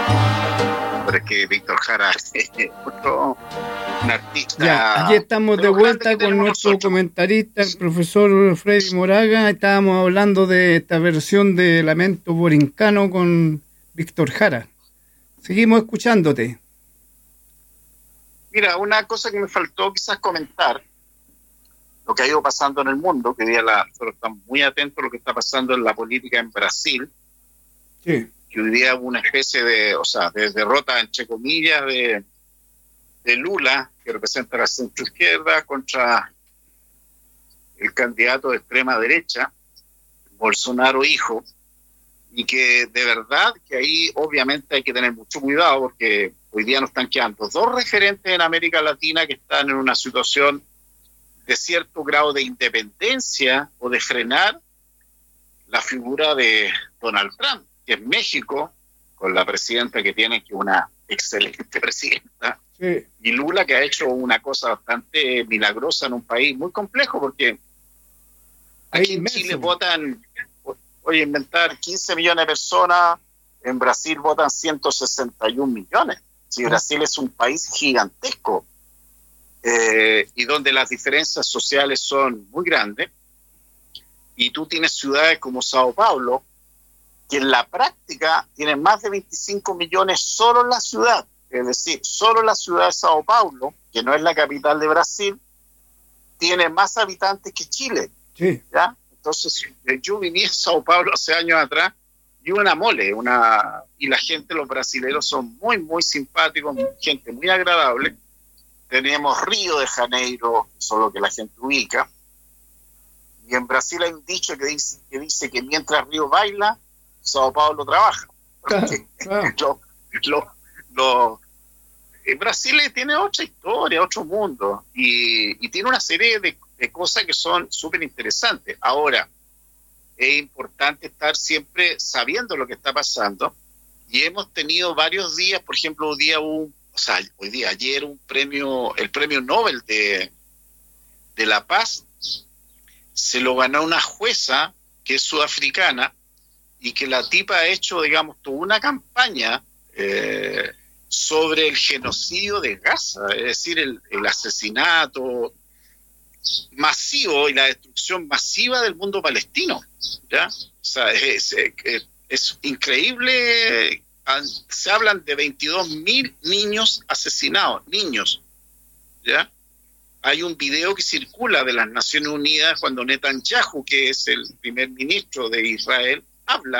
Pero es que Víctor Jara es un artista. Ya, aquí estamos de vuelta con nuestro comentarista, el profesor Freddy Moraga. Estábamos hablando de esta versión de Lamento Borincano con Víctor Jara. Seguimos escuchándote. Mira, una cosa que me faltó quizás comentar, lo que ha ido pasando en el mundo, que hoy día nosotros estamos muy atentos a lo que está pasando en la política en Brasil, sí, que hoy día hubo una especie de derrota, entre comillas, de Lula, que representa la centroizquierda, contra el candidato de extrema derecha, Bolsonaro hijo, y que de verdad que ahí obviamente hay que tener mucho cuidado, porque hoy día nos están quedando dos referentes en América Latina que están en una situación de cierto grado de independencia o de frenar la figura de Donald Trump, que es México, con la presidenta que tiene, que es una excelente presidenta, sí, y Lula, que ha hecho una cosa bastante milagrosa en un país muy complejo, porque aquí en Chile votan, voy a inventar, 15 millones de personas, en Brasil votan 161 millones. Si Brasil es un país gigantesco, y donde las diferencias sociales son muy grandes, y tú tienes ciudades como Sao Paulo, que en la práctica tienen más de 25 millones solo en la ciudad, es decir, solo la ciudad de Sao Paulo, que no es la capital de Brasil, tiene más habitantes que Chile. sí. ¿Ya? Entonces, yo viví en Sao Paulo hace años atrás, y una mole, y la gente, los brasileños son muy, muy simpáticos, gente muy agradable. Tenemos Río de Janeiro, solo que la gente ubica, y en Brasil hay un dicho que dice que mientras Río baila, Sao Paulo trabaja. Brasil tiene otra historia, otro mundo, y tiene una serie de cosas que son súper interesantes. Ahora, es importante estar siempre sabiendo lo que está pasando, y hemos tenido varios días, por ejemplo, ayer el premio Nobel de la Paz se lo ganó una jueza que es sudafricana, y que la tipa ha hecho, digamos, toda una campaña sobre el genocidio de Gaza, es decir, el asesinato masivo y la destrucción masiva del mundo palestino, ¿ya? O sea, es increíble. Se hablan de 22.000 niños asesinados, niños, ¿ya? Hay un video que circula de las Naciones Unidas cuando Netanyahu, que es el primer ministro de Israel, habla